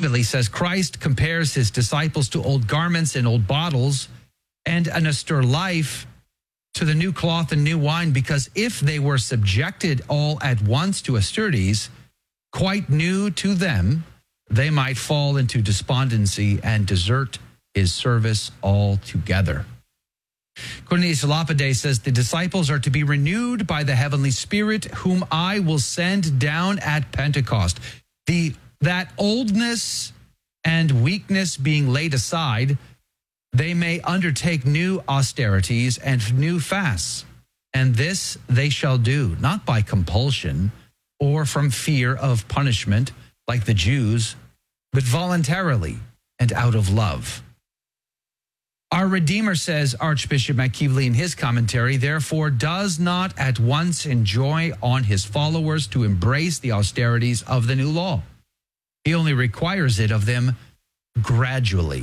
McKeevely says Christ compares his disciples to old garments and old bottles and an austere life to the new cloth and new wine, because if they were subjected all at once to austerities, quite new to them, they might fall into despondency and desert his service altogether. Cornelius Lapide says the disciples are to be renewed by the heavenly Spirit, whom I will send down at Pentecost. That oldness and weakness being laid aside, they may undertake new austerities and new fasts. And this they shall do, not by compulsion or from fear of punishment, like the Jews, but voluntarily and out of love. Our Redeemer, says Archbishop McKeevely in his commentary, therefore does not at once enjoin on his followers to embrace the austerities of the new law. He only requires it of them gradually.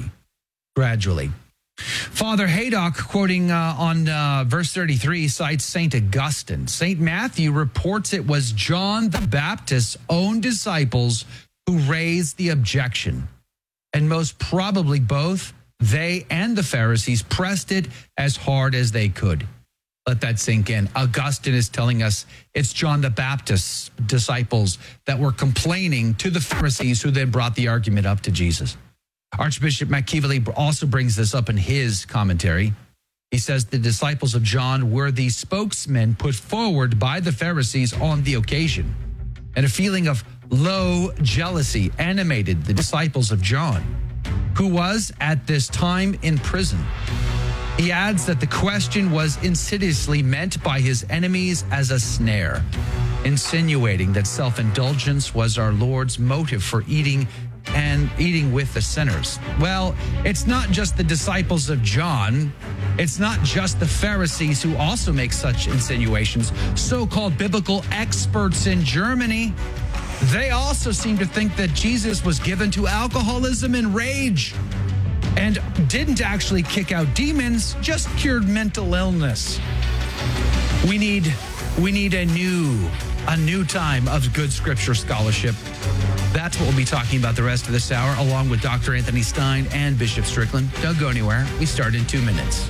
Father Haydock, quoting on verse 33, cites St. Augustine. St. Matthew reports it was John the Baptist's own disciples who raised the objection, and most probably both they and the Pharisees pressed it as hard as they could. Let that sink in. Augustine is telling us it's John the Baptist's disciples that were complaining to the Pharisees, who then brought the argument up to Jesus. Archbishop McKeevely also brings this up in his commentary. He says the disciples of John were the spokesmen put forward by the Pharisees on the occasion, and a feeling of low jealousy animated the disciples of John, who was at this time in prison. He adds that the question was insidiously meant by his enemies as a snare, insinuating that self-indulgence was our Lord's motive for eating with the sinners. Well, it's not just the disciples of John. It's not just the Pharisees who also make such insinuations. So-called biblical experts in Germany, they also seem to think that Jesus was given to alcoholism and rage and didn't actually kick out demons, just cured mental illness. We need a new time of good scripture scholarship. That's what we'll be talking about the rest of this hour, along with Dr. Anthony Stein and Bishop Strickland. Don't go anywhere. We start in 2 minutes.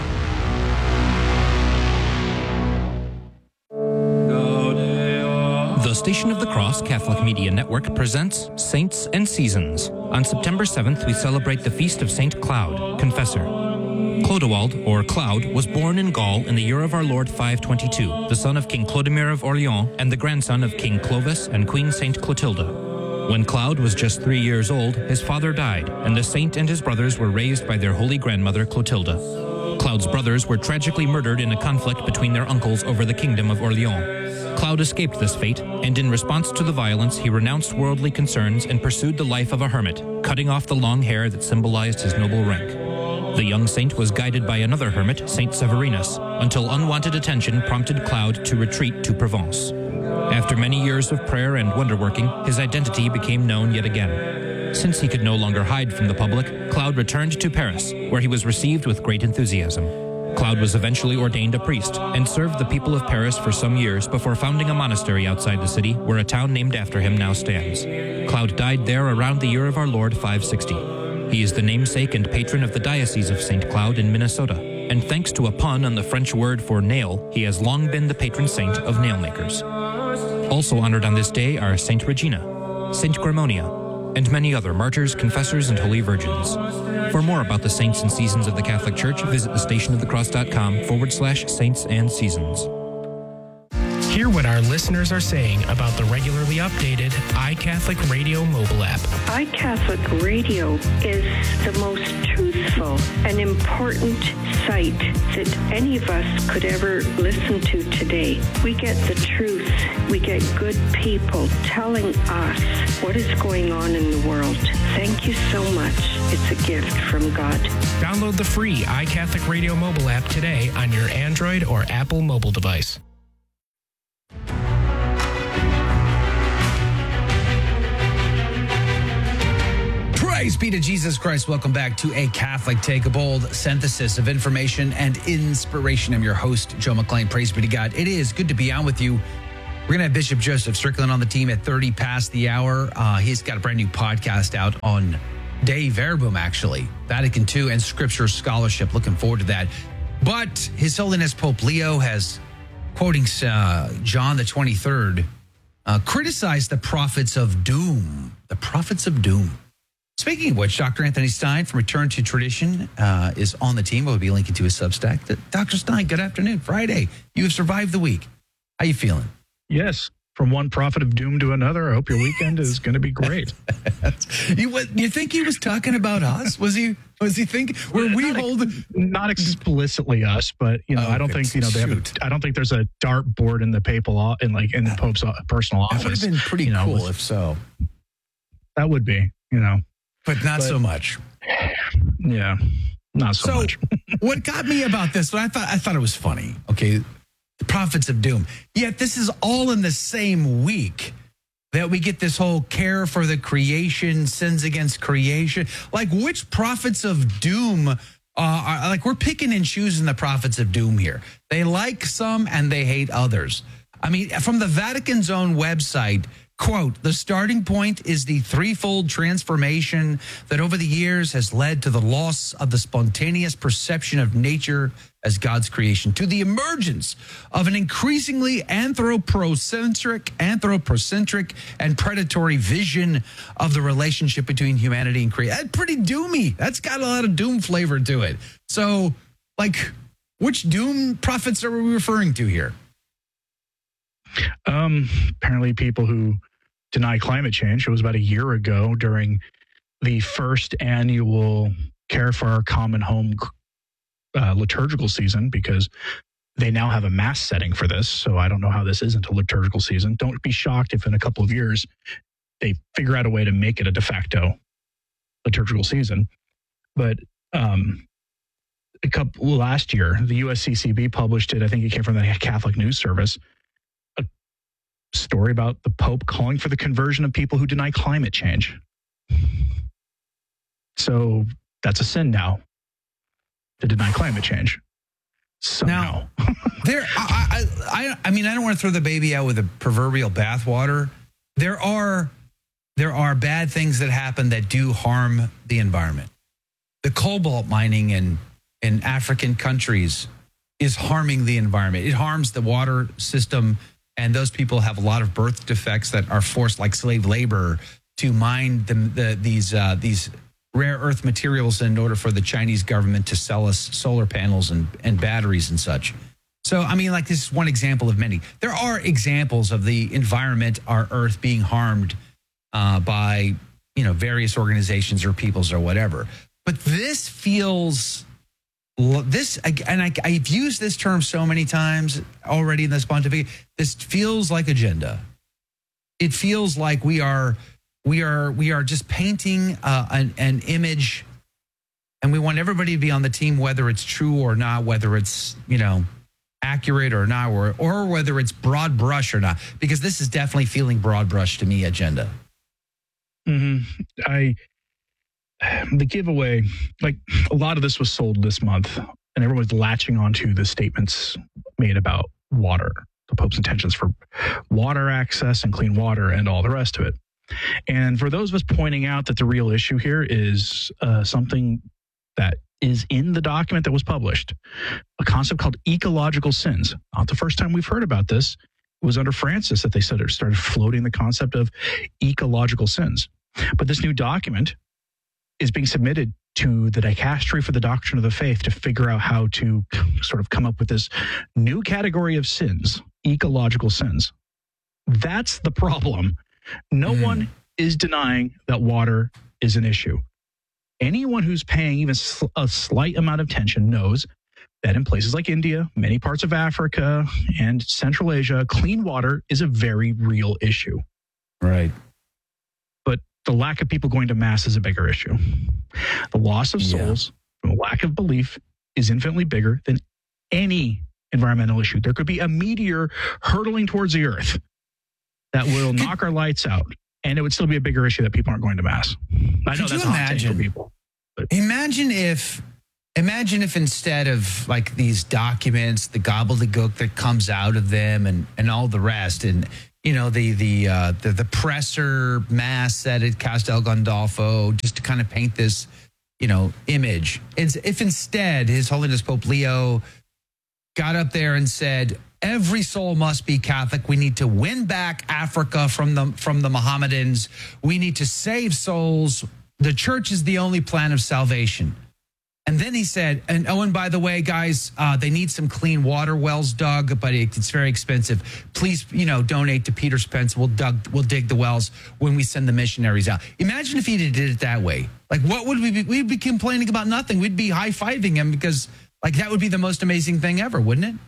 The Station of the Cross Catholic Media Network presents Saints and Seasons. On September 7th, we celebrate the feast of Saint Cloud, Confessor. Clodewald, or Cloud, was born in Gaul in the year of our Lord 522, the son of King Clodomir of Orleans and the grandson of King Clovis and Queen Saint Clotilda. When Cloud was just 3 years old, his father died, and the saint and his brothers were raised by their holy grandmother Clotilda. Cloud's brothers were tragically murdered in a conflict between their uncles over the kingdom of Orleans. Cloud escaped this fate, and in response to the violence, he renounced worldly concerns and pursued the life of a hermit, cutting off the long hair that symbolized his noble rank. The young saint was guided by another hermit, Saint Severinus, until unwanted attention prompted Cloud to retreat to Provence. After many years of prayer and wonder-working, his identity became known yet again. Since he could no longer hide from the public, Cloud returned to Paris, where he was received with great enthusiasm. Cloud was eventually ordained a priest and served the people of Paris for some years before founding a monastery outside the city, where a town named after him now stands. Cloud died there around the year of our Lord 560. He is the namesake and patron of the Diocese of St. Cloud in Minnesota, and thanks to a pun on the French word for nail, he has long been the patron saint of nailmakers. Also honored on this day are Saint Regina, Saint Grimonia, and many other martyrs, confessors, and holy virgins. For more about the saints and seasons of the Catholic Church, visit thestationofthecross.com/saints and seasons. Hear what our listeners are saying about the regularly updated iCatholic Radio mobile app. iCatholic Radio is the most truthful and important site that any of us could ever listen to today. We get the truth. We get good people telling us what is going on in the world. Thank you so much. It's a gift from God. Download the free iCatholic Radio mobile app today on your Android or Apple mobile device. Praise be to Jesus Christ. Welcome back to A Catholic Take, a bold synthesis of information and inspiration. I'm your host, Joe McLean. Praise be to God. It is good to be on with you We're going to have Bishop Joseph Strickland on the team at 30 past the hour. He's got a brand new podcast out on Dei Verbum, actually, Vatican II and Scripture Scholarship. Looking forward to that. But His Holiness Pope Leo has, quoting John the 23rd, criticized the prophets of doom. The prophets of doom. Speaking of which, Dr. Anthony Stein from Return to Tradition is on the team. We'll be linking to his Substack. Dr. Stein, good afternoon. Friday. You have survived the week. How you feeling? Yes. From one prophet of doom to another. I hope your weekend is going to be great. You think he was talking about us? Was he thinking? Were we holding? Not explicitly us, but I don't think I don't think there's a dart board in the papal in the Pope's personal office. That would have been pretty cool if so. That would be, but not so much. Yeah, not so much. What got me about this? I thought it was funny. Okay. The prophets of doom. Yet this is all in the same week that we get this whole care for the creation, sins against creation. Like, which prophets of doom are like, we're picking and choosing the prophets of doom here. They like some and they hate others. I mean, from the Vatican's own website, quote, the starting point is the threefold transformation that over the years has led to the loss of the spontaneous perception of nature as God's creation, to the emergence of an increasingly anthropocentric and predatory vision of the relationship between humanity and creation. That's pretty doomy. That's got a lot of doom flavor to it. So, like, which doom prophets are we referring to here? Apparently people who deny climate change. It was about a year ago during the first annual Care for Our Common Home liturgical season, because they now have a mass setting for this. So I don't know how this isn't a liturgical season. Don't be shocked if in a couple of years they figure out a way to make it a de facto liturgical season. But last year, the USCCB published it. I think it came from the Catholic News Service. A story about the Pope calling for the conversion of people who deny climate change. So that's a sin now, to deny climate change. So now, I mean, I don't want to throw the baby out with the proverbial bathwater. There are bad things that happen that do harm the environment. The cobalt mining in African countries is harming the environment. It harms the water system, and those people have a lot of birth defects that are forced, like slave labor, to mine these rare earth materials in order for the Chinese government to sell us solar panels and batteries and such. So, I mean, like, this is one example of many. There are examples of the environment, our earth, being harmed by, various organizations or peoples or whatever. But this feels, and I've used this term so many times already in this pontificate, this feels like agenda. It feels like we are just painting an image, and we want everybody to be on the team, whether it's true or not, whether it's, accurate or not, or whether it's broad brush or not, because this is definitely feeling broad brush to me, agenda. Mm-hmm. The giveaway, like, a lot of this was sold this month, and everyone's latching onto the statements made about water, the Pope's intentions for water access and clean water and all the rest of it. And for those of us pointing out that the real issue here is something that is in the document that was published, a concept called ecological sins. Not the first time we've heard about this. It was under Francis that they started floating the concept of ecological sins. But this new document is being submitted to the Dicastery for the Doctrine of the Faith to figure out how to sort of come up with this new category of sins, ecological sins. That's the problem. No one is denying that water is an issue. Anyone who's paying even a slight amount of attention knows that in places like India, many parts of Africa, and Central Asia, clean water is a very real issue. Right. But the lack of people going to Mass is a bigger issue. The loss of souls from a lack of belief is infinitely bigger than any environmental issue. There could be a meteor hurtling towards the earth that will knock our lights out, and it would still be a bigger issue that people aren't going to Mass. I know that's a hot take for people. But imagine if Imagine if instead of like these documents, the gobbledygook that comes out of them and all the rest, and the presser mass at Castel Gandolfo, just to kind of paint this, image. If instead His Holiness Pope Leo got up there and said, every soul must be Catholic. We need to win back Africa from the Mohammedans. We need to save souls. The church is the only plan of salvation. And then he said, and by the way, guys, they need some clean water wells dug, but it's very expensive. Please, donate to Peter Spence. We'll dig the wells when we send the missionaries out. Imagine if he did it that way. Like, what would we be? We'd be complaining about nothing. We'd be high-fiving him because, like, that would be the most amazing thing ever, wouldn't it?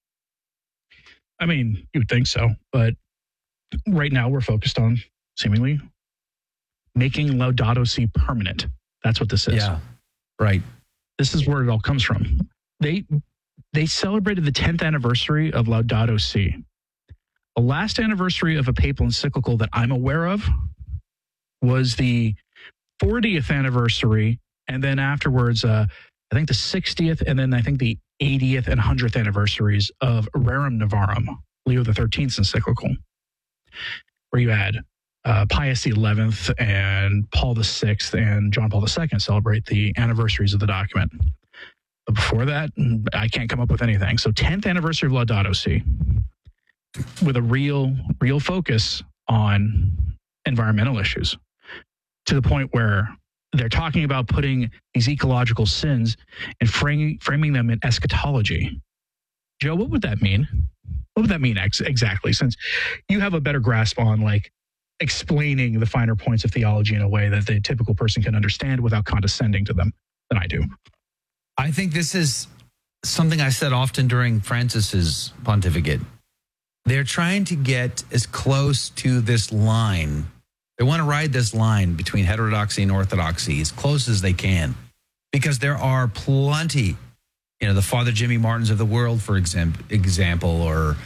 I mean, you would think so, but right now we're focused on seemingly making Laudato Si permanent. That's what this is. Yeah, right. This is where it all comes from. They celebrated the 10th anniversary of Laudato Si. The last anniversary of a papal encyclical that I'm aware of was the 40th anniversary, and then afterwards, I think the 60th, and then I think the 80th and 100th anniversaries of Rerum Novarum, Leo XIII's encyclical, where you had Pius XI and Paul VI and John Paul II celebrate the anniversaries of the document. But before that, I can't come up with anything. So 10th anniversary of Laudato Si, with a real focus on environmental issues, to the point where they're talking about putting these ecological sins and framing them in eschatology. Joe, what would that mean? What would that mean exactly? Since you have a better grasp on explaining the finer points of theology in a way that the typical person can understand without condescending to them than I do. I think this is something I said often during Francis's pontificate. They're trying to get as close to this line. They want to ride this line between heterodoxy and orthodoxy as close as they can, because there are plenty, the Father Jimmy Martins of the world, for example, or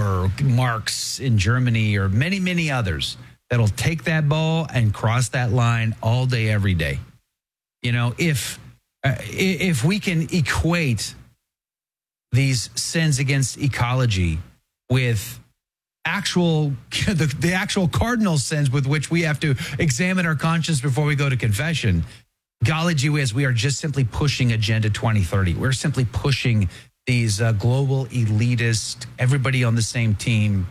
Marx in Germany, or many, many others that'll take that ball and cross that line all day, every day. If we can equate these sins against ecology with the actual cardinal sins with which we have to examine our conscience before we go to confession, golly gee whiz, we are just simply pushing Agenda 2030. We're simply pushing these global elitist, everybody on the same team,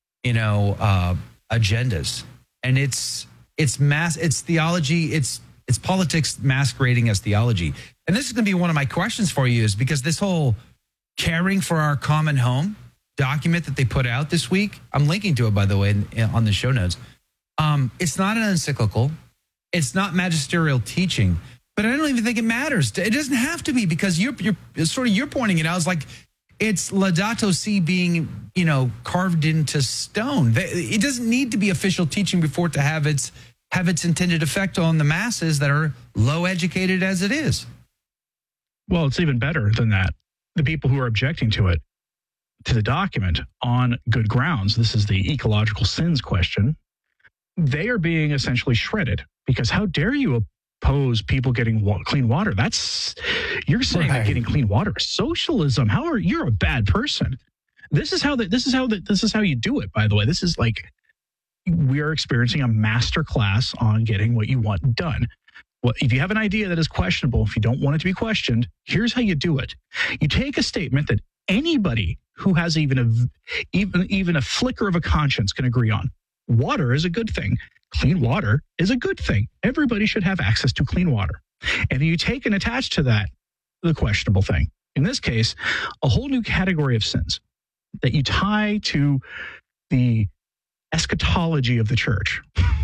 agendas. And it's theology, it's politics masquerading as theology. And this is going to be one of my questions for you, is because this whole caring for our common home document that they put out this week, I'm linking to it, by the way, on the show notes. It's not an encyclical. It's not magisterial teaching, but I don't even think it matters. It doesn't have to be, because you're pointing it out. It's like, it's Laudato Si being, carved into stone. It doesn't need to be official teaching before to have its intended effect on the masses that are low educated as it is. Well, it's even better than that. The people who are objecting to the document on good grounds, this is the ecological sins question, they are being essentially shredded, because how dare you oppose people getting clean water? You're saying that getting clean water is socialism. You're a bad person. This is how you do it, by the way. This is like, we are experiencing a master class on getting what you want done. Well, if you have an idea that is questionable, if you don't want it to be questioned, here's how you do it. You take a statement that anybody who has even a flicker of a conscience can agree on. Water is a good thing. Clean water is a good thing. Everybody should have access to clean water. And you take and attach to that the questionable thing. In this case, a whole new category of sins that you tie to the eschatology of the church.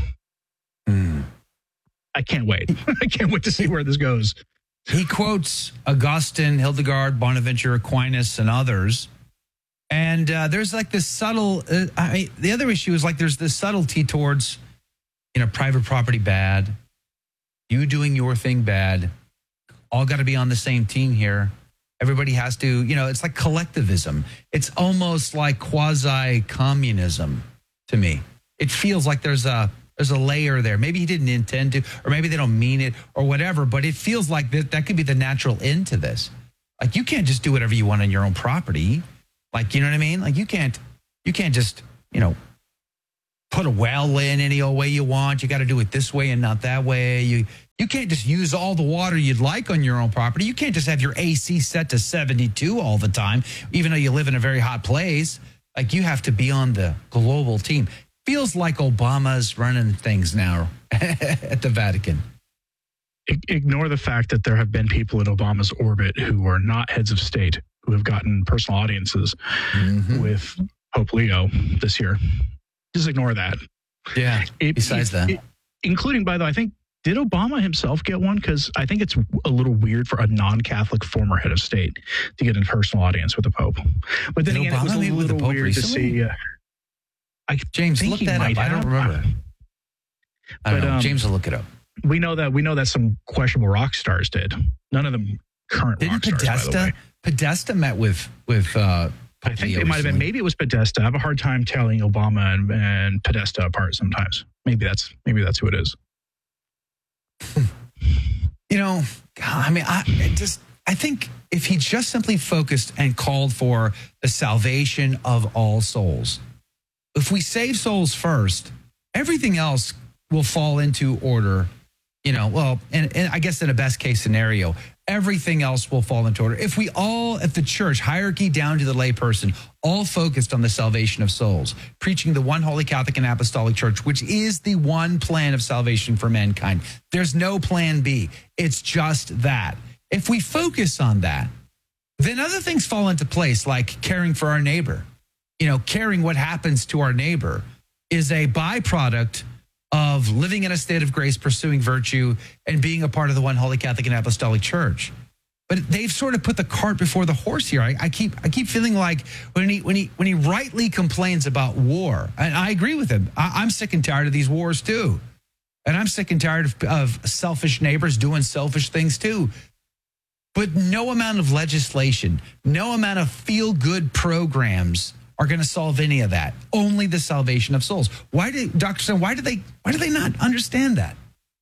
I can't wait. I can't wait to see where this goes. He quotes Augustine, Hildegard, Bonaventure, Aquinas, and others. And there's like this subtle, the other issue is like there's this subtlety towards, private property bad, you doing your thing bad, all got to be on the same team here. Everybody has to, it's like collectivism. It's almost like quasi-communism to me. It feels like there's a There's a layer there. Maybe he didn't intend to, or maybe they don't mean it or whatever, but it feels like that could be the natural end to this. Like, you can't just do whatever you want on your own property. Like, you know what I mean? Like, you can't just, put a well in any old way you want. You got to do it this way and not that way. You can't just use all the water you'd like on your own property. You can't just have your AC set to 72 all the time, even though you live in a very hot place. Like, you have to be on the global team. Feels like Obama's running things now at the Vatican. Ignore the fact that there have been people in Obama's orbit who are not heads of state who have gotten personal audiences with Pope Leo this year. Just ignore that. Yeah. Including, by the way, I think, did Obama himself get one? Because I think it's a little weird for a non-Catholic former head of state to get a personal audience with the Pope. But then again, it was a little weird recently? To see. James, look that up. I don't remember. I don't know. James will look it up. We know that some questionable rock stars did. None of them current rock stars, by the way. Podesta met with I think it might have been. Maybe it was Podesta. I have a hard time telling Obama and Podesta apart sometimes. Maybe that's who it is. I think if he just simply focused and called for the salvation of all souls, if we save souls first, everything else will fall into order. And I guess in a best case scenario, everything else will fall into order. If the church, hierarchy down to the layperson, all focused on the salvation of souls, preaching the one holy Catholic and Apostolic Church, which is the one plan of salvation for mankind. There's no plan B. It's just that. If we focus on that, then other things fall into place, like caring for our neighbor. Caring what happens to our neighbor is a byproduct of living in a state of grace, pursuing virtue, and being a part of the one holy Catholic and Apostolic Church. But they've sort of put the cart before the horse here. I keep feeling like when he rightly complains about war, and I agree with him. I'm sick and tired of these wars too, and I'm sick and tired of selfish neighbors doing selfish things too. But no amount of legislation, no amount of feel-good programs are going to solve any of that. Only the salvation of souls. Dr. Stone, why do they not understand that?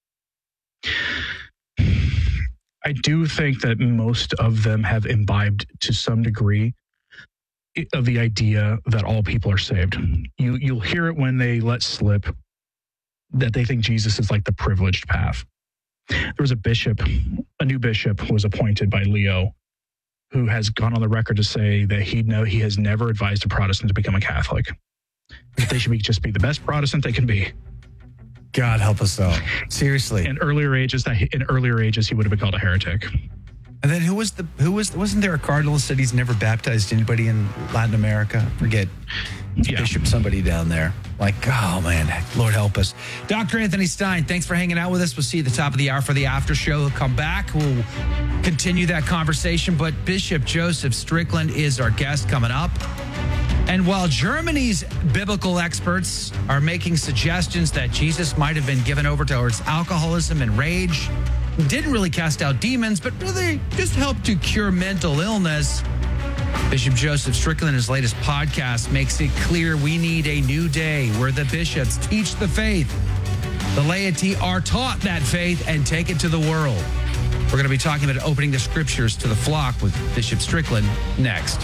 I do think that most of them have imbibed to some degree of the idea that all people are saved. You'll hear it when they let slip that they think Jesus is like the privileged path. There was a new bishop was appointed by Leo, who has gone on the record to say that he has never advised a Protestant to become a Catholic. They should just be the best Protestant they can be. God help us all. Seriously. In earlier ages, he would have been called a heretic. And then wasn't there a cardinal that said he's never baptized anybody in Latin America? Forget. Bishop somebody down there. Like, oh man, Lord help us. Dr. Anthony Stein, thanks for hanging out with us. We'll see you at the top of the hour for the after show. We'll come back. We'll continue that conversation. But Bishop Joseph Strickland is our guest coming up. And while Germany's biblical experts are making suggestions that Jesus might have been given over towards alcoholism and rage, didn't really cast out demons, but really just helped to cure mental illness, Bishop Joseph Strickland, in his latest podcast, makes it clear we need a new day where the bishops teach the faith. The laity are taught that faith and take it to the world. We're going to be talking about opening the scriptures to the flock with Bishop Strickland next.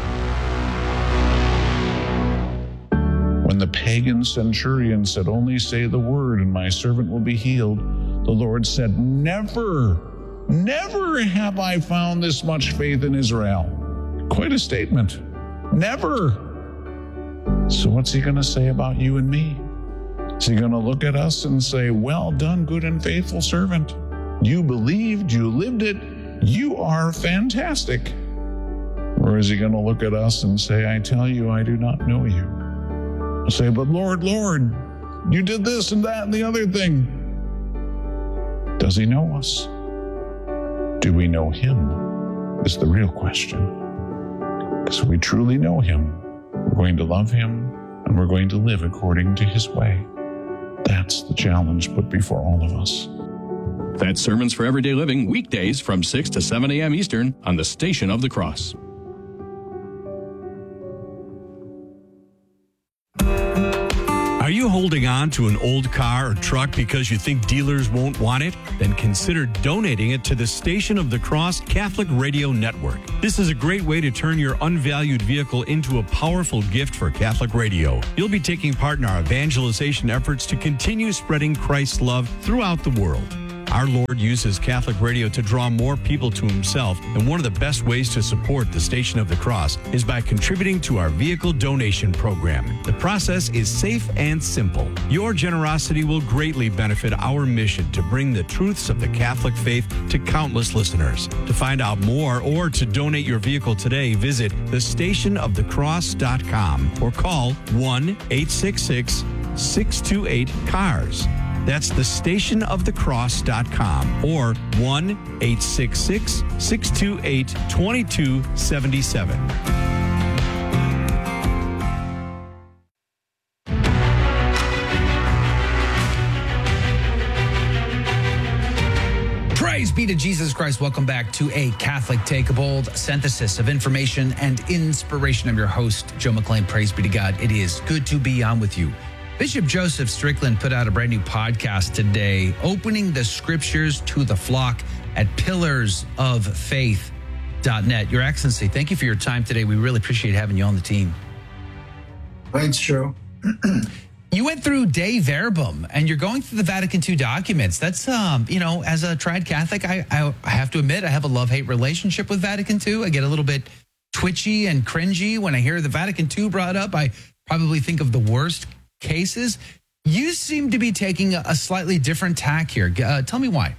When the pagan centurion said, "Only say the word and my servant will be healed," the Lord said, "Never, never have I found this much faith in Israel." Quite a statement. Never. So what's he going to say about you and me? Is he going to look at us and say, "Well done, good and faithful servant. You believed, you lived it, you are fantastic"? Or is he going to look at us and say, "I tell you, I do not know you"? I'll say, "But Lord, Lord, you did this and that and the other thing." Does he know us? Do we know him? Is the real question. Because if we truly know him, we're going to love him and we're going to live according to his way. That's the challenge put before all of us. That's Sermons for Everyday Living, weekdays from 6 to 7 a.m. Eastern on the Station of the Cross. Are you you holding on to an old car or truck because you think dealers won't want it? Then consider donating it to the Station of the Cross Catholic Radio Network. This is a great way to turn your unvalued vehicle into a powerful gift for Catholic radio. You'll be taking part in our evangelization efforts to continue spreading Christ's love throughout the world. Our Lord uses Catholic radio to draw more people to himself, and one of the best ways to support the Station of the Cross is by contributing to our vehicle donation program. The process is safe and simple. Your generosity will greatly benefit our mission to bring the truths of the Catholic faith to countless listeners. To find out more or to donate your vehicle today, visit thestationofthecross.com or call 1-866-628-CARS. That's thestationofthecross.com or 1-866-628-2277. Praise be to Jesus Christ. Welcome back to A Catholic Take a Bold, synthesis of information and inspiration. I'm your host, Joe McLean. Praise be to God. It is good to be on with you. Bishop Joseph Strickland put out a brand new podcast today, opening the scriptures to the flock at pillarsoffaith.net. Your Excellency, thank you for your time today. We really appreciate having you on the team. Thanks, Joe. You went through Dei Verbum, and you're going through the Vatican II documents. That's, as a tried Catholic, I have to admit, I have a love-hate relationship with Vatican II. I get a little bit twitchy and cringy when I hear the Vatican II brought up. I probably think of the worst cases. You seem to be taking a slightly different tack here. Tell me why.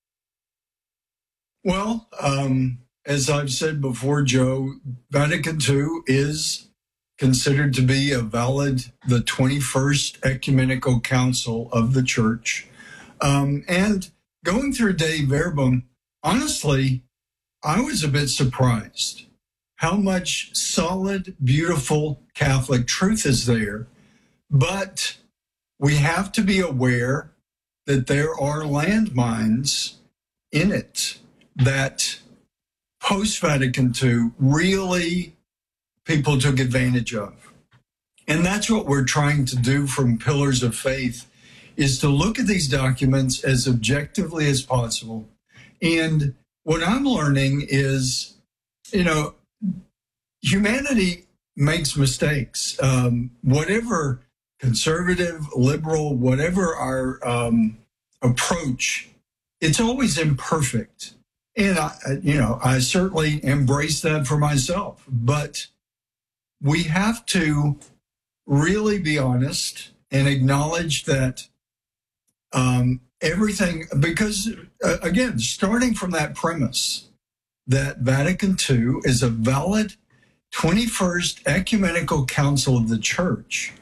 Well, as I've said before, Joe, Vatican II is considered to be the 21st Ecumenical Council of the Church. And going through Dei Verbum, honestly, I was a bit surprised how much solid, beautiful Catholic truth is there. But we have to be aware that there are landmines in it that post-Vatican II really people took advantage of. And that's what we're trying to do from Pillars of Faith, is to look at these documents as objectively as possible. And what I'm learning is, humanity makes mistakes. Whatever conservative, liberal, whatever our approach, it's always imperfect. And I certainly embrace that for myself. But we have to really be honest and acknowledge that everything, because again, starting from that premise that Vatican II is a valid 21st Ecumenical Council of the Church,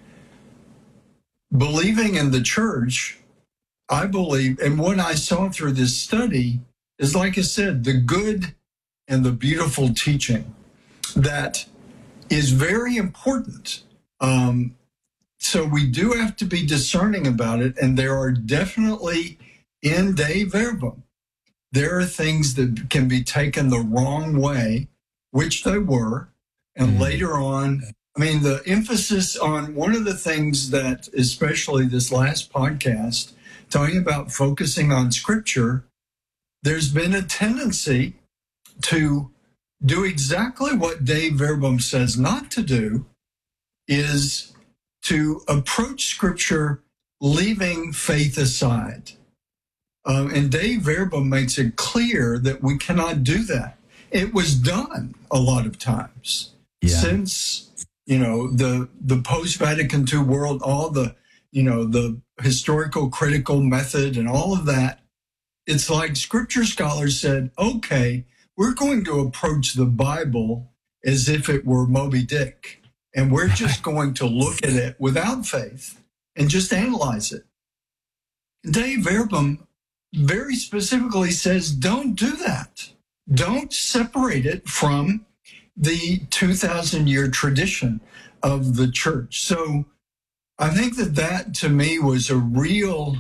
believing in the church, I believe, and what I saw through this study is, like I said, the good and the beautiful teaching that is very important. So we do have to be discerning about it, and there are definitely in Dei Verbum, there are things that can be taken the wrong way, which they were, and later on, the emphasis on one of the things that, especially this last podcast, talking about focusing on Scripture, there's been a tendency to do exactly what Dei Verbum says not to do, is to approach Scripture leaving faith aside. And Dei Verbum makes it clear that we cannot do that. It was done a lot of times since the post-Vatican II world, all the historical critical method and all of that. It's like Scripture scholars said, okay, we're going to approach the Bible as if it were Moby Dick, and we're just going to look at it without faith and just analyze it. Dei Verbum very specifically says, don't do that. Don't separate it from the 2,000-year tradition of the church. So I think that to me was a real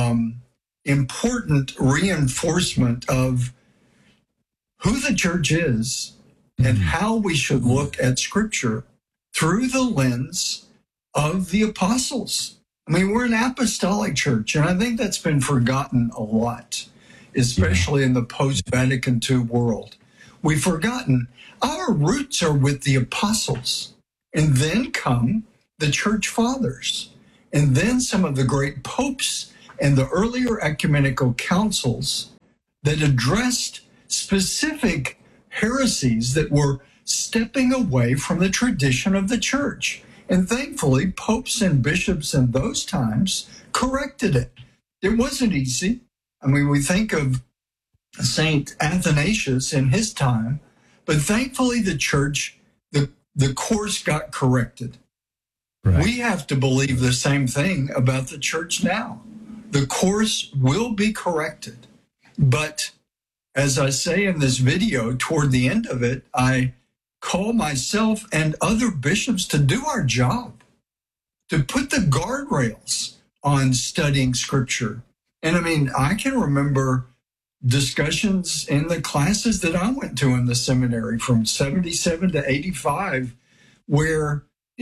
important reinforcement of who the church is and how we should look at Scripture through the lens of the apostles. I mean, we're an apostolic church, and I think that's been forgotten a lot, especially in the post-Vatican II world. We've forgotten our roots are with the apostles, and then come the church fathers, and then some of the great popes and the earlier ecumenical councils that addressed specific heresies that were stepping away from the tradition of the church. And thankfully, popes and bishops in those times corrected it. It wasn't easy. I mean, we think of St. Athanasius in his time, but thankfully the church, the course got corrected. Right. We have to believe the same thing about the church now. The course will be corrected. But as I say in this video, toward the end of it, I call myself and other bishops to do our job, to put the guardrails on studying Scripture. And I mean, I can remember discussions in the classes that I went to in the seminary from 77 to 85, where,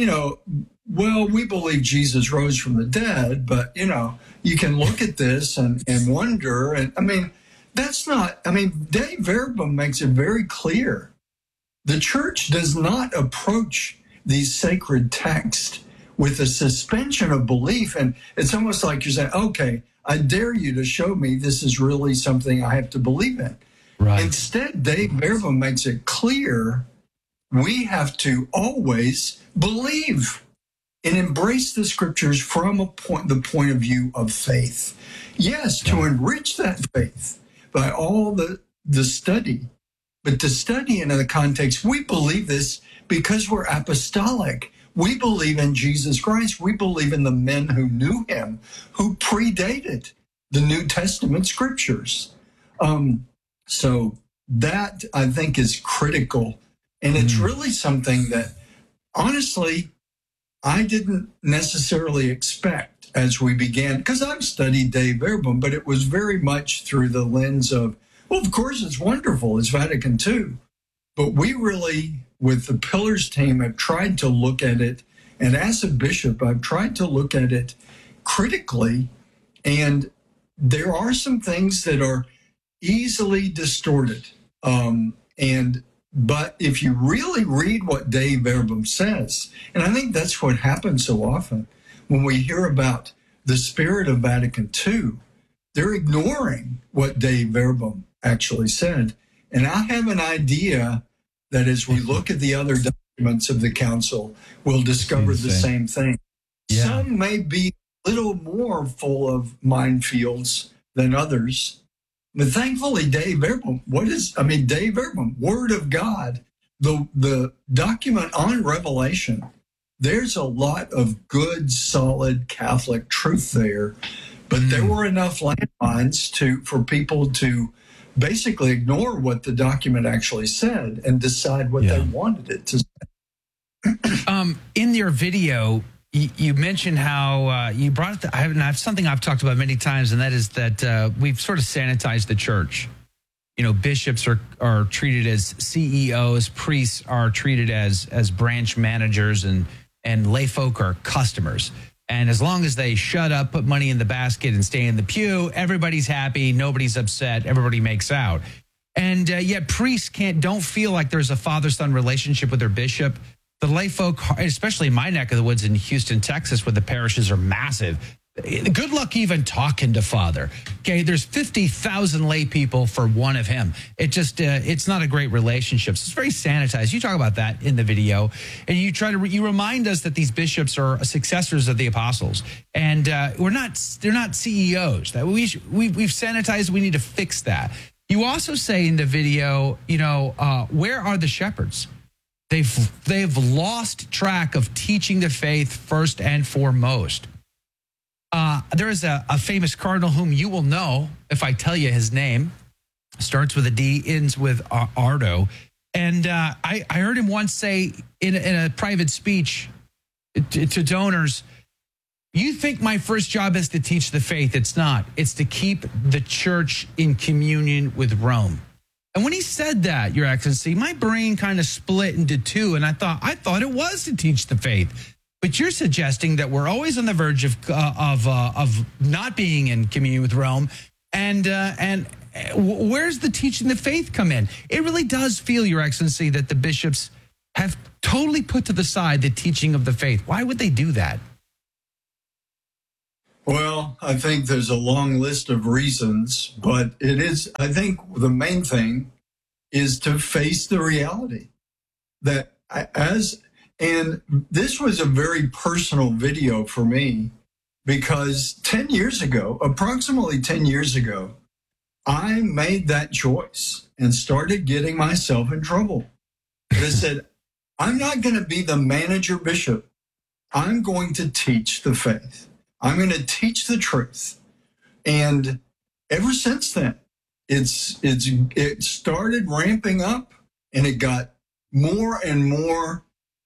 well, we believe Jesus rose from the dead, but, you can look at this and wonder. And I mean, Dei Verbum makes it very clear. The church does not approach these sacred texts with a suspension of belief. And it's almost like you're saying, okay, I dare you to show me this is really something I have to believe in. Right. Instead, Dei Verbum makes it clear we have to always believe and embrace the Scriptures from the point of view of faith. Yes, to enrich that faith by all the study, but to study in the context, we believe this because we're apostolic. We believe in Jesus Christ. We believe in the men who knew him, who predated the New Testament Scriptures. So that, I think, is critical. And it's really something that, honestly, I didn't necessarily expect as we began, because I've studied Dei Verbum, but it was very much through the lens of, well, of course, it's wonderful. It's Vatican II. But we really, with the Pillars team, have tried to look at it. And as a bishop, I've tried to look at it critically. And there are some things that are easily distorted. But if you really read what Dei Verbum says, and I think that's what happens so often when we hear about the spirit of Vatican II, they're ignoring what Dei Verbum actually said. And I have an idea that as we look at the other documents of the council, we'll discover the same thing. Yeah. Some may be a little more full of minefields than others. But thankfully, Dei Verbum, Dei Verbum, Word of God, the document on Revelation, there's a lot of good, solid Catholic truth there. But there were enough landmines for people to basically ignore what the document actually said and decide what they wanted it to say. In your video, you mentioned how you brought it. I have something I've talked about many times, and that is that we've sort of sanitized the church. Bishops are treated as CEOs, priests are treated as branch managers, and lay folk are customers. And as long as they shut up, put money in the basket, and stay in the pew, everybody's happy, nobody's upset, everybody makes out. And yet priests don't feel like there's a father-son relationship with their bishop. The lay folk, especially in my neck of the woods in Houston, Texas, where the parishes are massive, good luck even talking to Father. Okay, there's 50,000 lay people for one of him. It's not a great relationship. So it's very sanitized. You talk about that in the video, and you remind us that these bishops are successors of the apostles, and they're not CEOs. That we've sanitized. We need to fix that. You also say in the video, where are the shepherds? They've lost track of teaching the faith first and foremost. There is a famous cardinal whom you will know if I tell you his name. Starts with a D, ends with Ardo. And I heard him once say in a private speech to donors, you think my first job is to teach the faith. It's not. It's to keep the church in communion with Rome. And when he said that, Your Excellency, my brain kind of split into two. And I thought it was to teach the faith. But you're suggesting that we're always on the verge of not being in communion with Rome, and where's the teaching the faith come in? It really does feel, Your Excellency, that the bishops have totally put to the side the teaching of the faith. Why would they do that? Well, I think there's a long list of reasons, but I think the main thing is to face the reality that and this was a very personal video for me, because approximately 10 years ago, I made that choice and started getting myself in trouble. But I said, I'm not going to be the manager bishop. I'm going to teach the faith. I'm going to teach the truth. And ever since then, it started ramping up, and it got more and more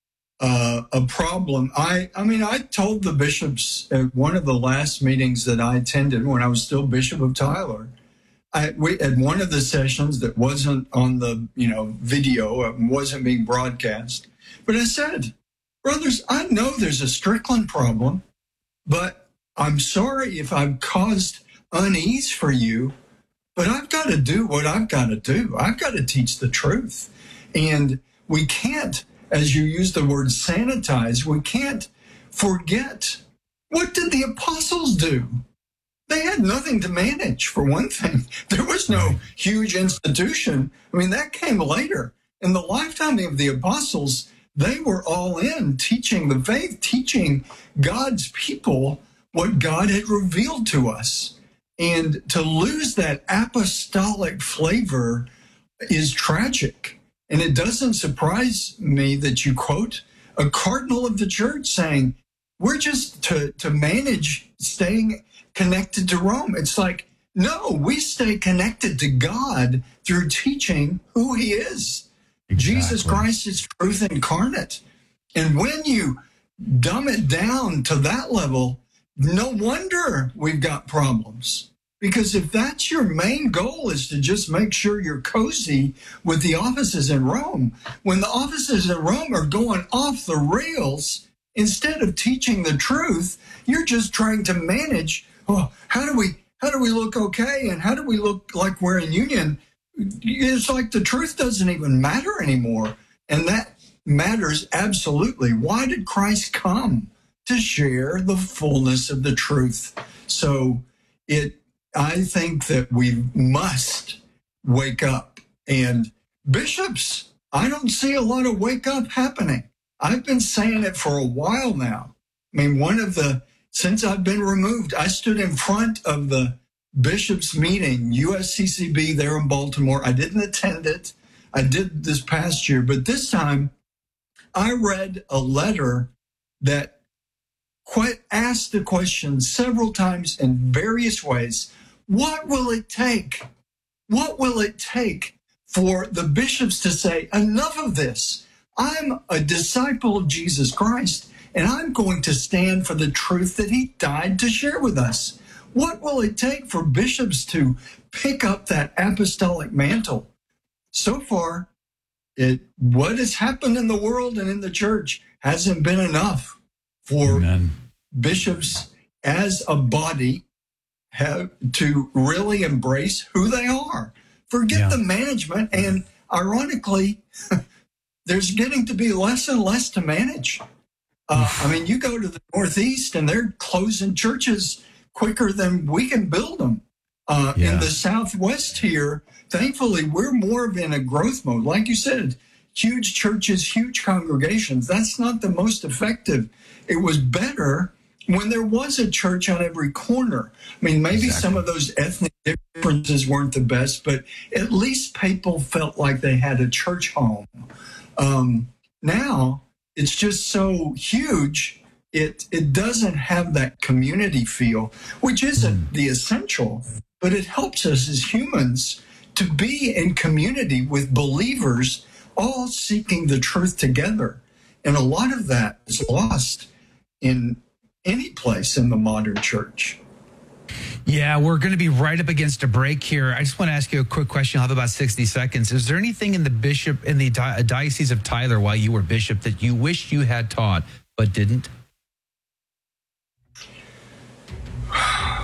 a problem. I told the bishops at one of the last meetings that I attended when I was still Bishop of Tyler, at one of the sessions that wasn't on the video, it wasn't being broadcast, but I said, brothers, I know there's a Strickland problem, but I'm sorry if I've caused unease for you, but I've got to do what I've got to do. I've got to teach the truth. And we can't, as you use the word sanitize, we can't forget, what did the apostles do? They had nothing to manage, for one thing. There was no huge institution. I mean, that came later. In the lifetime of the apostles, they were all in teaching the faith, teaching God's people what God had revealed to us. And to lose that apostolic flavor is tragic. And it doesn't surprise me that you quote a cardinal of the church saying, we're just to manage staying connected to Rome. It's like, no, we stay connected to God through teaching who he is. Exactly. Jesus Christ is truth incarnate. And when you dumb it down to that level, no wonder we've got problems. Because if that's your main goal, is to just make sure you're cozy with the offices in Rome, when the offices in Rome are going off the rails, instead of teaching the truth, you're just trying to manage, how do we look okay, and how do we look like we're in union? It's like the truth doesn't even matter anymore. And that matters absolutely. Why did Christ come? To share the fullness of the truth. So I think that we must wake up. And bishops, I don't see a lot of wake up happening. I've been saying it for a while now. I mean, since I've been removed, I stood in front of the bishops' meeting, USCCB there in Baltimore. I didn't attend it. I did this past year, but this time I read a letter that asked the question several times in various ways. What will it take? What will it take for the bishops to say, enough of this? I'm a disciple of Jesus Christ, and I'm going to stand for the truth that he died to share with us. What will it take for bishops to pick up that apostolic mantle? So far, what has happened in the world and in the church hasn't been enough for Amen. Bishops as a body have to really embrace who they are. Forget the management, and ironically, there's getting to be less and less to manage. I mean, you go to the Northeast and they're closing churches quicker than we can build them. In the Southwest here, thankfully, we're more of in a growth mode. Like you said, huge churches, huge congregations. That's not the most effective. It was better when there was a church on every corner. I mean, maybe some of those ethnic differences weren't the best, but at least people felt like they had a church home. Now, it's just so huge, it doesn't have that community feel, which isn't the essential, but it helps us as humans to be in community with believers all seeking the truth together. And a lot of that is lost in any place in the modern church. Yeah, we're going to be right up against a break here. I just want to ask you a quick question. I'll have about 60 seconds. Is there anything in the Diocese of Tyler while you were bishop that you wish you had taught but didn't?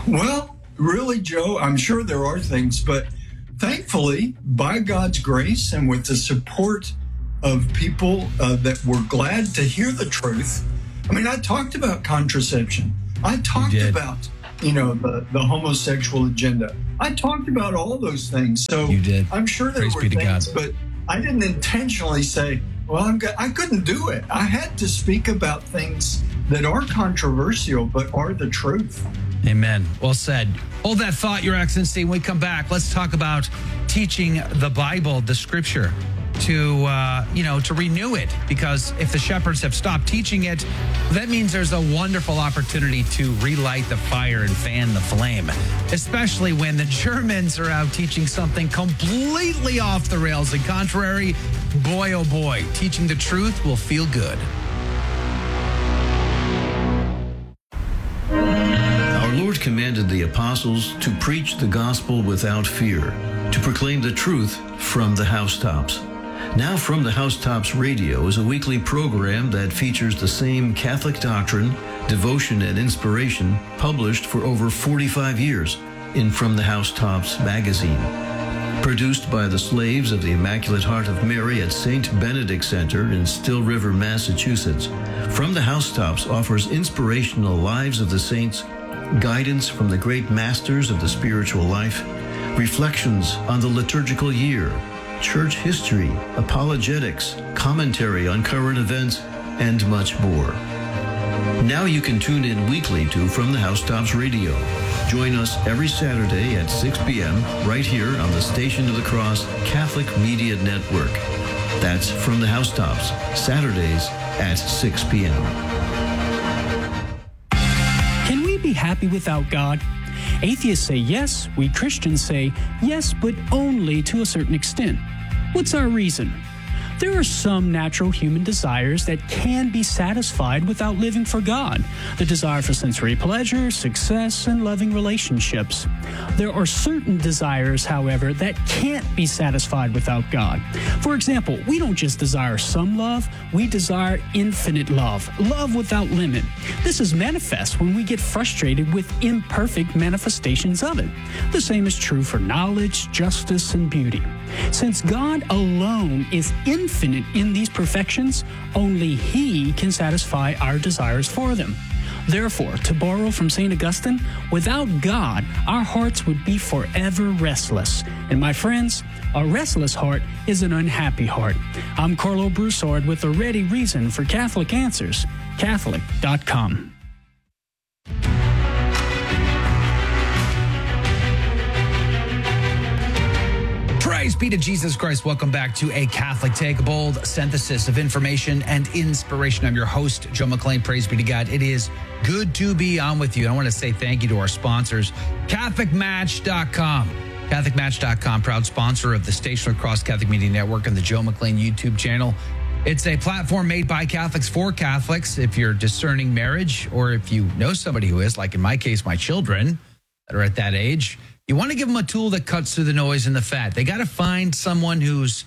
Well, really, Joe, I'm sure there are things, but thankfully, by God's grace and with the support of people that were glad to hear the truth. I mean, I talked about contraception. I talked about, the homosexual agenda. I talked about all those things. So you did. I'm sure there were things, but I didn't intentionally say, well, I couldn't do it. I had to speak about things that are controversial, but are the truth. Amen. Well said. Hold that thought, Your Excellency. When we come back, let's talk about teaching the Bible, the Scripture, to renew it. Because if the shepherds have stopped teaching it, that means there's a wonderful opportunity to relight the fire and fan the flame, especially when the Germans are out teaching something completely off the rails and contrary. Boy, oh boy, teaching the truth will feel good. Our Lord commanded the apostles to preach the gospel without fear, to proclaim the truth from the housetops. Now From the Housetops Radio is a weekly program that features the same Catholic doctrine, devotion, and inspiration published for over 45 years in From the Housetops magazine. Produced by the slaves of the Immaculate Heart of Mary at St. Benedict Center in Still River, Massachusetts, From the Housetops offers inspirational lives of the saints, guidance from the great masters of the spiritual life, reflections on the liturgical year, church history, apologetics, commentary on current events, and much more. Now you can tune in weekly to From the Housetops Radio. Join us every Saturday at 6 p.m. right here on the Station of the Cross Catholic Media Network. That's From the Housetops, Saturdays at 6 p.m. Can we be happy without God? Atheists say yes, we Christians say yes, but only to a certain extent. What's our reason? There are some natural human desires that can be satisfied without living for God. The desire for sensory pleasure, success, and loving relationships. There are certain desires, however, that can't be satisfied without God. For example, we don't just desire some love, we desire infinite love, love without limit. This is manifest when we get frustrated with imperfect manifestations of it. The same is true for knowledge, justice, and beauty. Since God alone is infinite in these perfections, only He can satisfy our desires for them. Therefore, to borrow from St. Augustine, without God, our hearts would be forever restless. And my friends, a restless heart is an unhappy heart. I'm Carlo Broussard with a ready reason for Catholic Answers, Catholic.com. Praise be to Jesus Christ. Welcome back to A Catholic Take, a bold synthesis of information and inspiration. I'm your host, Joe McLean. Praise be to God. It is good to be on with you. I want to say thank you to our sponsors, CatholicMatch.com. CatholicMatch.com, proud sponsor of the Station of the Cross Catholic Media Network and the Joe McLean YouTube channel. It's a platform made by Catholics for Catholics. If you're discerning marriage, or if you know somebody who is, like in my case, my children that are at that age, you want to give them a tool that cuts through the noise and the fat. They got to find someone who's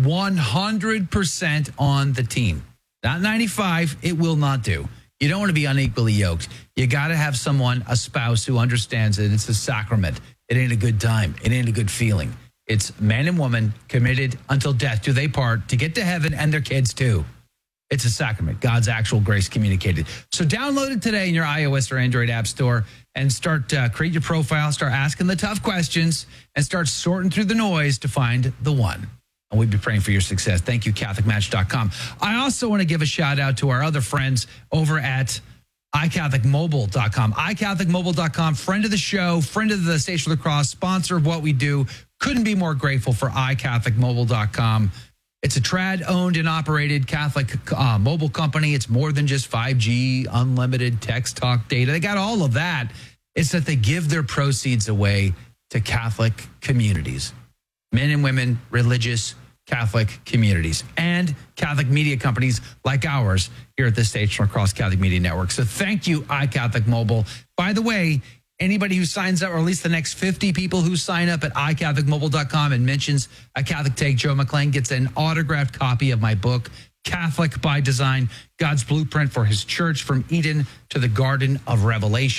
100% on the team. Not 95, it will not do. You don't want to be unequally yoked. You got to have someone, a spouse, who understands that it's a sacrament. It ain't a good time. It ain't a good feeling. It's man and woman committed until death do they part to get to heaven and their kids too. It's a sacrament, God's actual grace communicated. So download it today in your iOS or Android app store and start create your profile, start asking the tough questions, and start sorting through the noise to find the one. And we'd be praying for your success. Thank you, CatholicMatch.com. I also want to give a shout out to our other friends over at iCatholicMobile.com. iCatholicMobile.com, friend of the show, friend of the Station of the Cross, sponsor of what we do. Couldn't be more grateful for iCatholicMobile.com. It's a trad-owned and operated Catholic mobile company. It's more than just 5G, unlimited text talk data. They got all of that. It's that they give their proceeds away to Catholic communities, men and women, religious Catholic communities, and Catholic media companies like ours here at the Station Across Catholic Media Network. So thank you, iCatholic Mobile. By the way, anybody who signs up, or at least the next 50 people who sign up at iCatholicMobile.com and mentions A Catholic Take, Joe McLean, gets an autographed copy of my book, Catholic by Design, God's Blueprint for His Church from Eden to the Garden of Revelation.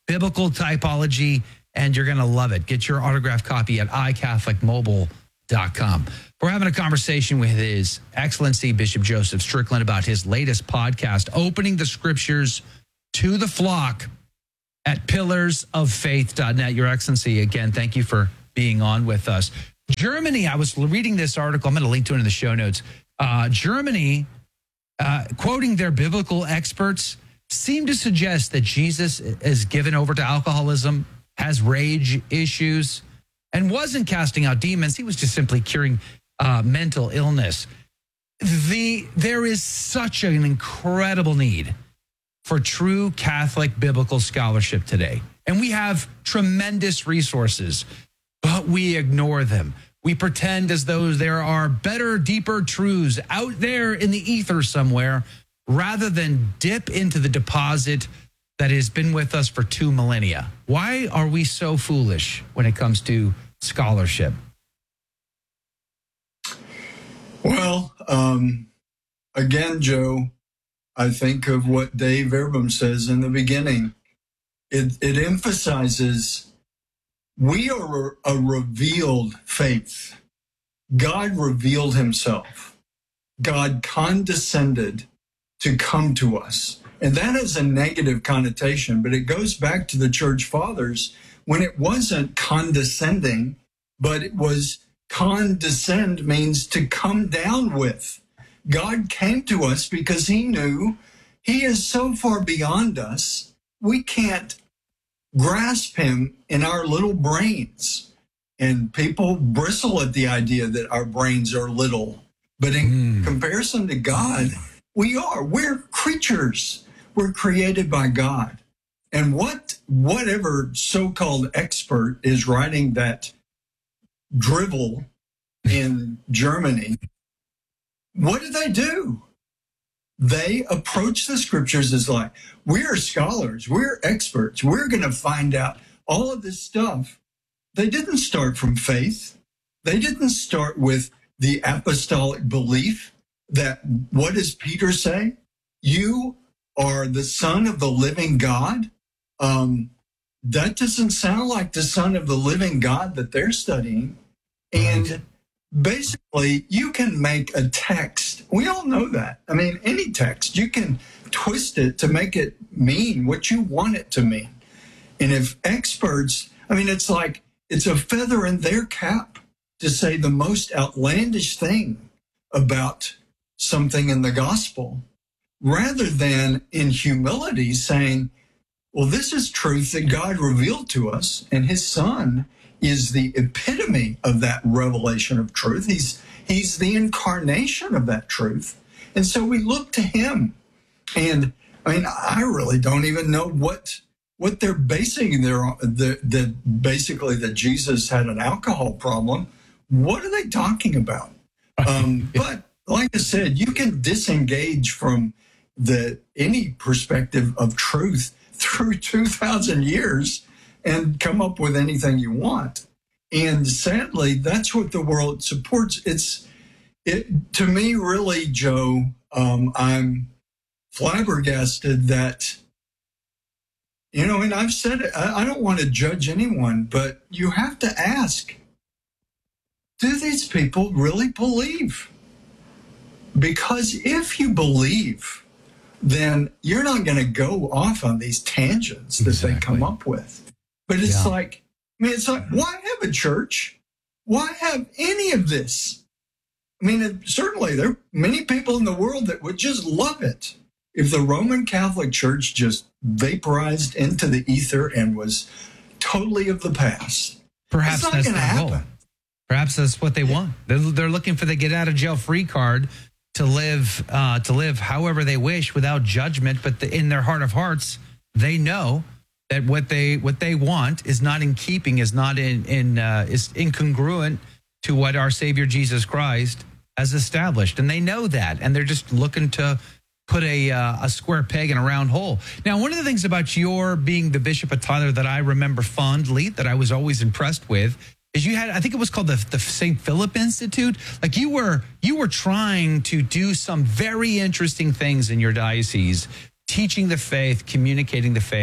biblical typology, and you're going to love it. Get your autographed copy at iCatholicMobile.com. We're having a conversation with His Excellency Bishop Joseph Strickland about his latest podcast, Opening the Scriptures to the Flock, at pillarsoffaith.net. Your Excellency, again, thank you for being on with us. Germany, I was reading this article. I'm going to link to it in the show notes. Germany, quoting their biblical experts, seem to suggest that Jesus is given over to alcoholism, has rage issues, and wasn't casting out demons. He was just simply curing mental illness. There is such an incredible need for true Catholic biblical scholarship today. And we have tremendous resources, but we ignore them. We pretend as though there are better, deeper truths out there in the ether somewhere, rather than dip into the deposit that has been with us for 2 millennia. Why are we so foolish when it comes to scholarship? Well, again, Joe, I think of what Dave Erbum says in the beginning. It emphasizes we are a revealed faith. God revealed himself. God condescended to come to us. And that has a negative connotation, but it goes back to the church fathers when it wasn't condescending, but it was condescend means to come down with. God came to us because he knew he is so far beyond us, we can't grasp him in our little brains. And people bristle at the idea that our brains are little. But in comparison to God, we are. We're creatures. We're created by God. And whatever so-called expert is writing that drivel in Germany, what do? They approach the scriptures as like, we're scholars, we're experts, we're going to find out all of this stuff. They didn't start from faith. They didn't start with the apostolic belief that, what does Peter say? You are the Son of the living God. That doesn't sound like the Son of the living God that they're studying. And basically, you can make a text. We all know that. I mean, any text, you can twist it to make it mean what you want it to mean. And if experts, I mean, it's like, it's a feather in their cap to say the most outlandish thing about something in the gospel, rather than in humility saying, well, this is truth that God revealed to us, and his Son is the epitome of that revelation of truth. He's the incarnation of that truth. And so we look to him. And I mean, I really don't even know what they're basing basically that Jesus had an alcohol problem. What are they talking about? But like I said, you can disengage from any perspective of truth through 2,000 years and come up with anything you want. And sadly, that's what the world supports. To me, really, Joe, I'm flabbergasted that, and I've said it, I don't want to judge anyone, but you have to ask, do these people really believe? Because if you believe, then you're not going to go off on these tangents that they come up with. But it's like, why have a church? Why have any of this? I mean, certainly there are many people in the world that would just love it if the Roman Catholic Church just vaporized into the ether and was totally of the past. Perhaps that's their goal. Perhaps that's what they want. They're looking for the get out of jail free card to live however they wish without judgment. But in their heart of hearts, they know that what they want is not in keeping, is not is incongruent to what our Savior Jesus Christ has established, and they know that, and they're just looking to put a square peg in a round hole. Now, one of the things about your being the Bishop of Tyler that I remember fondly, that I was always impressed with, is you had, I think it was called the St. Philip Institute. Like you were trying to do some very interesting things in your diocese, teaching the faith, communicating the faith.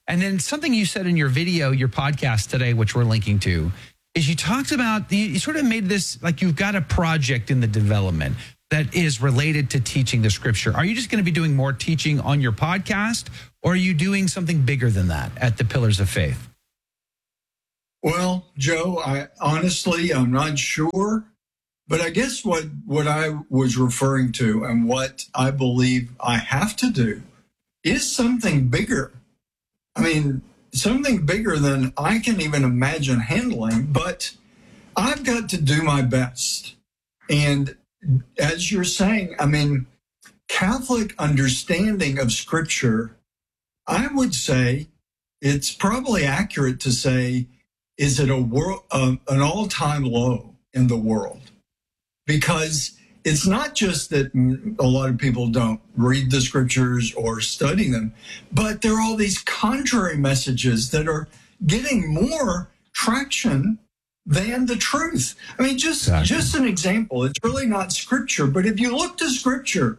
And then something you said in your video, your podcast today, which we're linking to, is you talked about, you sort of made this like you've got a project in the development that is related to teaching the scripture. Are you just going to be doing more teaching on your podcast, or are you doing something bigger than that at the Pillars of Faith? Well, Joe, I'm not sure, but I guess what I was referring to and what I believe I have to do is something bigger. I mean, something bigger than I can even imagine handling, but I've got to do my best. And as you're saying, I mean, Catholic understanding of Scripture, I would say it's probably accurate to say, is it an all-time low in the world? Because it's not just that a lot of people don't read the Scriptures or study them, but there are all these contrary messages that are getting more traction than the truth. I mean, just an example. It's really not Scripture, but if you look to Scripture,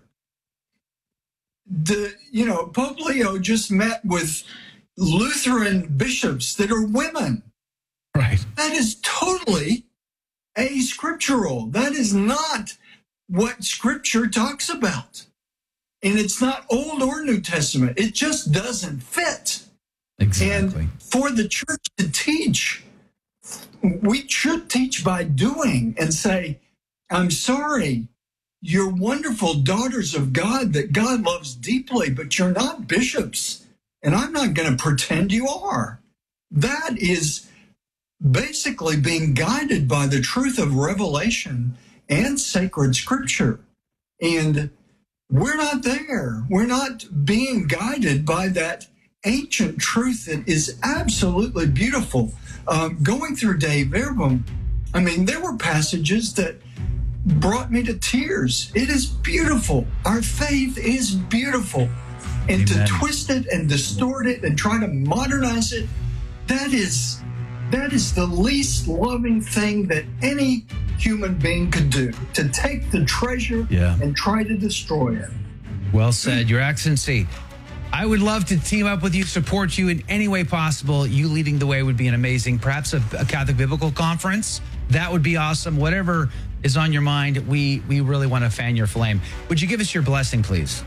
Pope Leo just met with Lutheran bishops that are women. Right. That is totally ascriptural. That is not what Scripture talks about. And it's not Old or New Testament. It just doesn't fit. Exactly. And for the church to teach, we should teach by doing and say, I'm sorry, you're wonderful daughters of God that God loves deeply, but you're not bishops, and I'm not going to pretend you are. That is basically being guided by the truth of revelation and sacred Scripture. And we're not there. We're not being guided by that ancient truth that is absolutely beautiful. Going through Dei Verbum, I mean, there were passages that brought me to tears. It is beautiful. Our faith is beautiful. And Amen. to twist it and distort it and try to modernize it, that is the least loving thing that any human being could do, to take the treasure and try to destroy it. Well said, Your Excellency. I would love to team up with you, support you in any way possible. You leading the way would be an amazing, perhaps a Catholic Biblical Conference. That would be awesome. Whatever is on your mind, we really want to fan your flame. Would you give us your blessing, please?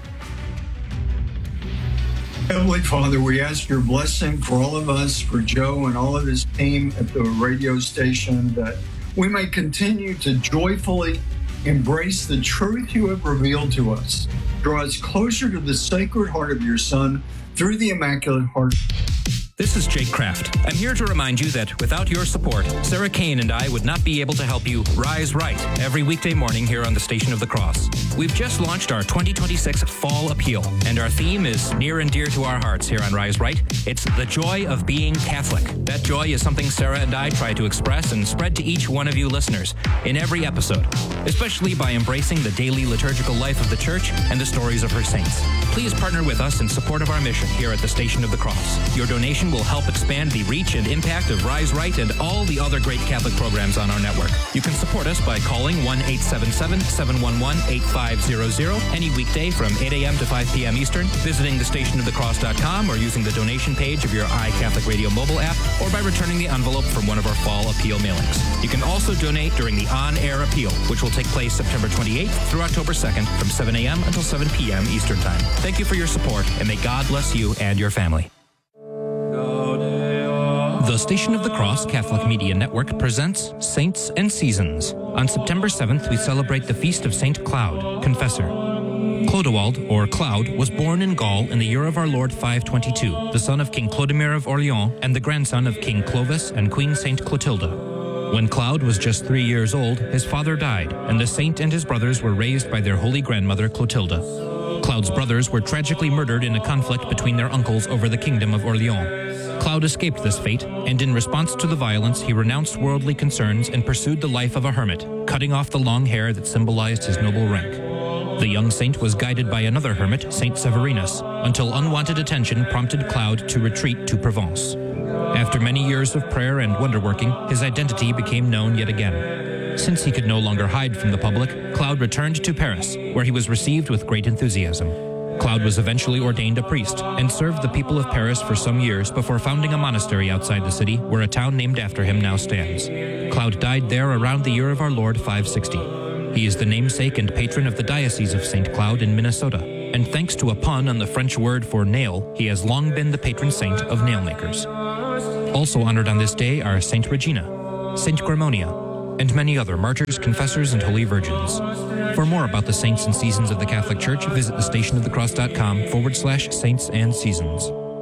Heavenly Father, we ask your blessing for all of us, for Joe and all of his team at the radio station, that we may continue to joyfully embrace the truth you have revealed to us. Draw us closer to the Sacred Heart of your Son through the Immaculate Heart. This is Jake Kraft. I'm here to remind you that without your support, Sarah Kane and I would not be able to help you rise right every weekday morning here on the Station of the Cross. We've just launched our 2026 Fall Appeal, and our theme is near and dear to our hearts here on Rise Right. It's the joy of being Catholic. That joy is something Sarah and I try to express and spread to each one of you listeners in every episode, especially by embracing the daily liturgical life of the Church and the stories of her saints. Please partner with us in support of our mission here at the Station of the Cross. Your donation will help expand the reach and impact of Rise Right and all the other great Catholic programs on our network. You can support us by calling 1-877-711-8500 any weekday from 8 a.m. to 5 p.m. Eastern, visiting thestationofthecross.com or using the donation page of your iCatholic Radio mobile app, or by returning the envelope from one of our Fall Appeal mailings. You can also donate during the On-Air Appeal, which will take place September 28th through October 2nd from 7 a.m. until 7 p.m. Eastern Time. Thank you for your support, and may God bless you and your family. The Station of the Cross Catholic Media Network presents Saints and Seasons. On September 7th, we celebrate the feast of Saint Cloud, Confessor. Clodoald, or Cloud, was born in Gaul in the year of our Lord 522, the son of King Clodomir of Orleans and the grandson of King Clovis and Queen Saint Clotilda. When Cloud was just 3 years old, his father died, and the saint and his brothers were raised by their holy grandmother Clotilda. Cloud's brothers were tragically murdered in a conflict between their uncles over the kingdom of Orleans. Cloud escaped this fate, and in response to the violence, he renounced worldly concerns and pursued the life of a hermit, cutting off the long hair that symbolized his noble rank. The young saint was guided by another hermit, Saint Severinus, until unwanted attention prompted Cloud to retreat to Provence. After many years of prayer and wonder-working, his identity became known yet again. Since he could no longer hide from the public, Cloud returned to Paris, where he was received with great enthusiasm. Cloud was eventually ordained a priest and served the people of Paris for some years before founding a monastery outside the city where a town named after him now stands. Cloud died there around the year of our Lord 560. He is the namesake and patron of the Diocese of St. Cloud in Minnesota, and thanks to a pun on the French word for nail, he has long been the patron saint of nailmakers. Also honored on this day are Saint Regina, Saint Grimonia, and many other martyrs, confessors, and holy virgins. For more about the saints and seasons of the Catholic Church, visit thestationofthecross.com/saints and seasons.